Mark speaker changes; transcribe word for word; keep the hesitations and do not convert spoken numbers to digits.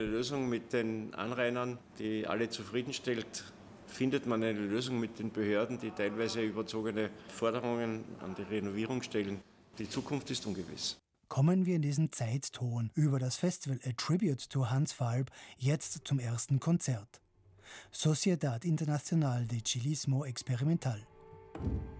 Speaker 1: Eine Lösung mit den Anrainern, die alle zufriedenstellt. Findet man eine Lösung mit den Behörden, die teilweise überzogene Forderungen an die Renovierung stellen. Die Zukunft ist ungewiss.
Speaker 2: Kommen wir in diesem Zeitton über das Festival A Tribute to Hans Falb jetzt zum ersten Konzert. Sociedad Internacional de Chilismo Experimental.